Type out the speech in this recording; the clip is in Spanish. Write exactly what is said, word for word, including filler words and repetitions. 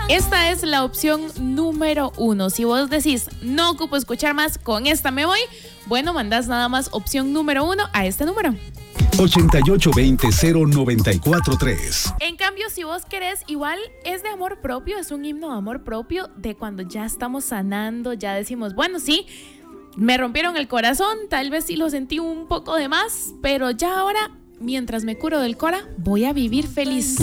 Esta es la opción número uno. Si vos decís, no ocupo escuchar más, con esta me voy, bueno, mandás nada más opción número uno a este número. ochenta y ocho veinte cero noventa y cuatro tres. En cambio, si vos querés, igual es de amor propio, es un himno de amor propio de cuando ya estamos sanando, ya decimos, bueno, sí, me rompieron el corazón, tal vez sí lo sentí un poco de más, pero ya ahora, mientras me curo del cora, voy a vivir feliz.